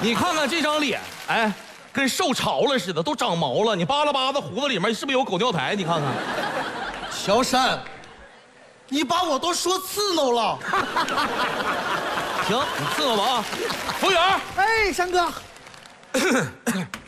你看看这张脸，哎，跟受潮了似的，都长毛了。你扒拉扒拉胡子里面是不是有狗尿苔？你看看。 小山，你把我都说刺挠了。 行，你伺候吧啊，服务员。 哎，山哥，